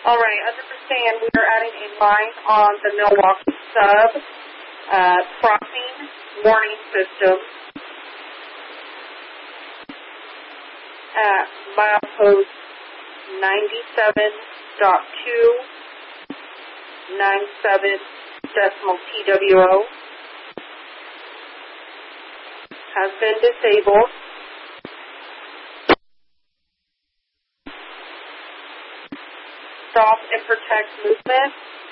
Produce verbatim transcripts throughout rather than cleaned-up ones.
All right, understand we are adding a line on the Milwaukee sub uh, crossing warning system at milepost ninety-seven point two nine seven decimal T W O has been disabled. Stop and protect movement.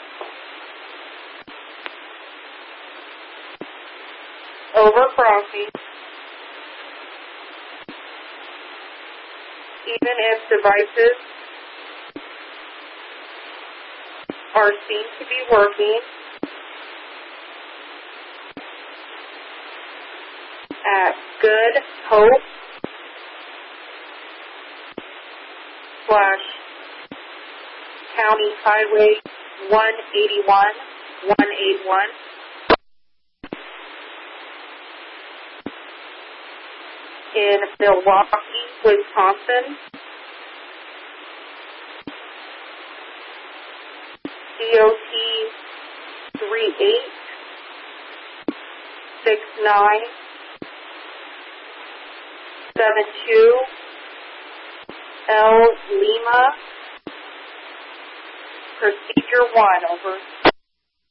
Over crossing. Even if devices are seen to be working, at Good Hope slash County Highway one eighty-one, one eighty-one. In Milwaukee, Wisconsin. D O T three eight six nine seven two L Lima. Procedure one, over.